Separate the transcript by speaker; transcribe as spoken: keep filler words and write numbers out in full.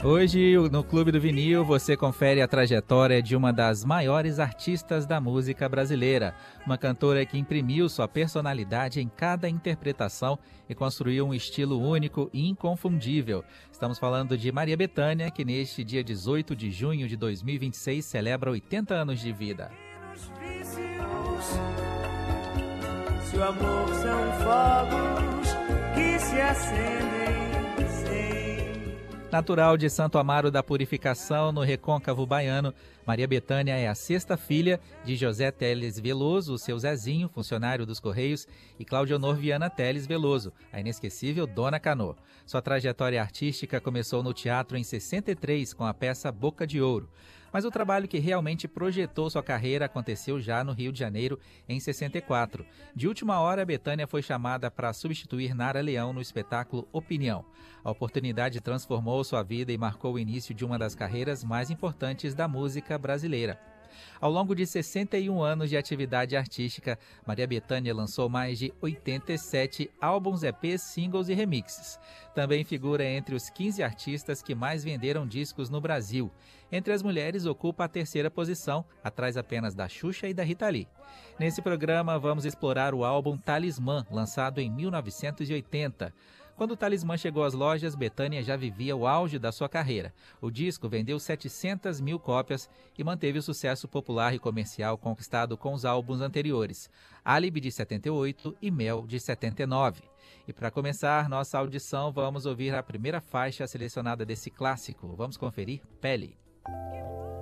Speaker 1: Hoje, no Clube do Vinil, você confere a trajetória de uma das maiores artistas da música brasileira. Uma cantora que imprimiu sua personalidade em cada interpretação e construiu um estilo único e inconfundível. Estamos falando de Maria Bethânia, que neste dia dezoito de junho de dois mil e vinte e seis celebra oitenta anos de vida.
Speaker 2: Se o amor são fogos que se acendem.
Speaker 1: Natural de Santo Amaro da Purificação, no Recôncavo Baiano, Maria Bethânia é a sexta filha de José Teles Veloso, o seu Zezinho, funcionário dos Correios, e Claudionor Viana Teles Veloso, a inesquecível Dona Canô. Sua trajetória artística começou no teatro em sessenta e três com a peça Boca de Ouro. Mas o trabalho que realmente projetou sua carreira aconteceu já no Rio de Janeiro, em sessenta e quatro. De última hora, Bethânia foi chamada para substituir Nara Leão no espetáculo Opinião. A oportunidade transformou sua vida e marcou o início de uma das carreiras mais importantes da música brasileira. Ao longo de sessenta e um anos de atividade artística, Maria Bethânia lançou mais de oitenta e sete álbuns, E Pês, singles e remixes. Também figura entre os quinze artistas que mais venderam discos no Brasil. Entre as mulheres, ocupa a terceira posição, atrás apenas da Xuxa e da Rita Lee. Nesse programa, vamos explorar o álbum Talismã, lançado em mil novecentos e oitenta. Quando o Talismã chegou às lojas, Bethânia já vivia o auge da sua carreira. O disco vendeu setecentas mil cópias e manteve o sucesso popular e comercial conquistado com os álbuns anteriores, Álibi de setenta e oito e Mel de setenta e nove. E para começar nossa audição, vamos ouvir a primeira faixa selecionada desse clássico. Vamos conferir Pele.